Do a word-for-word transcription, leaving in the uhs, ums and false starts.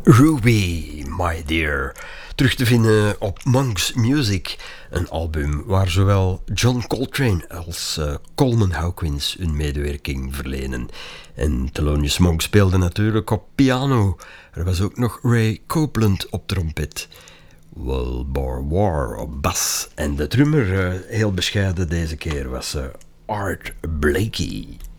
Ruby, my dear. Terug te vinden op Monk's Music, een album waar zowel John Coltrane als uh, Coleman Hawkins hun medewerking verlenen. En Thelonious Monk speelde natuurlijk op piano. Er was ook nog Ray Copeland op trompet. Wilbur War op bas. En de drummer, uh, heel bescheiden deze keer, was uh, Art Blakey.